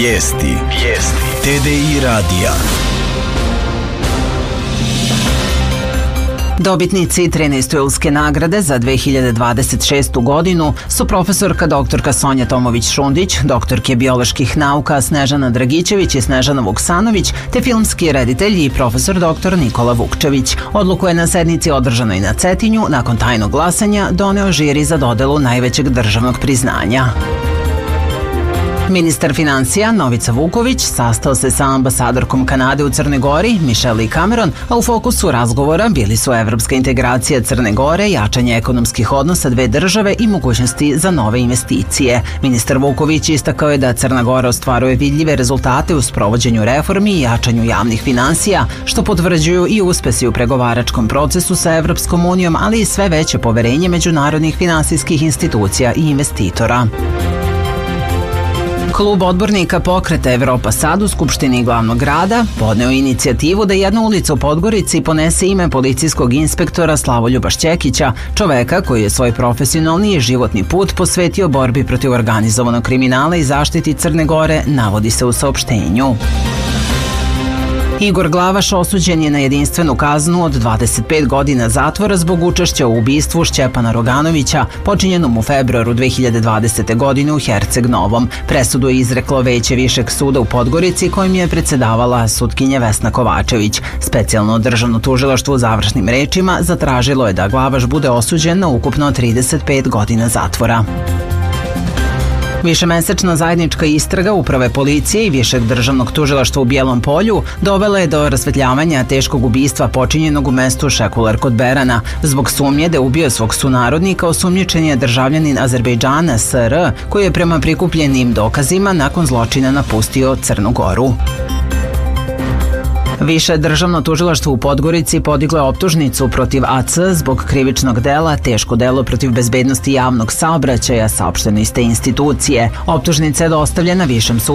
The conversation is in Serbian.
Vijesti. TDI radija. Dobitnici 13. Julske nagrade za 2026. godinu su profesorka doktorka Sonja Tomović-Šundić, doktorke bioloških nauka Snežana Dragićević i Snežana Vuksanović, te filmski reditelj i profesor dr. Nikola Vukčević. Odluku je na sednici održanoj na Cetinju nakon tajnog glasanja doneo žiri za dodelu najvećeg državnog priznanja. Ministar financija Novica Vuković sastao se sa ambasadorkom Kanade u Crnoj Gori, Michelle Cameron, a u fokusu razgovora bili su evropska integracija Crne Gore, jačanje ekonomskih odnosa dve države i mogućnosti za nove investicije. Ministar Vuković istakao je da Crna Gora ostvaruje vidljive rezultate u sprovođenju reformi i jačanju javnih finansija, što potvrđuju i uspesi u pregovaračkom procesu sa Evropskom unijom, ali i sve veće poverenje međunarodnih finansijskih institucija i investitora. Klub odbornika Pokreta Evropa Sad u Skupštini glavnog grada podneo inicijativu da jedna ulica u Podgorici ponese ime policijskog inspektora Slavoljuba Šćekića, čoveka koji je svoj profesionalni i životni put posvetio borbi protiv organizovanog kriminala i zaštiti Crne Gore, navodi se u saopštenju. Igor Glavaš osuđen je na jedinstvenu kaznu od 25 godina zatvora zbog učešća u ubistvu Šćepana Roganovića, počinjenom u februaru 2020. godine u Herceg Novom. Presudu je izreklo Veće Višeg suda u Podgorici, kojim je predsedavala sutkinja Vesna Kovačević. Specijalno državno tužilaštvo u završnim rečima zatražilo je da Glavaš bude osuđen na ukupno 35 godina zatvora. Višemesečna zajednička istraga Uprave policije i Višeg državnog tužilaštva u Bijelom Polju dovela je do rasvetljavanja teškog ubistva počinjenog u mestu Šekular kod Berana. Zbog sumnje da je ubio svog sunarodnika, osumnjičen je državljanin Azerbejdžana SR, koji je prema prikupljenim dokazima nakon zločina napustio Crnu Goru. Više državno tužilaštvo u Podgorici podiglo je optužnicu protiv AC zbog krivičnog dela teško delo protiv bezbednosti javnog saobraćaja, saopšteno iz te institucije. Optužnica je dostavljena Višem sudu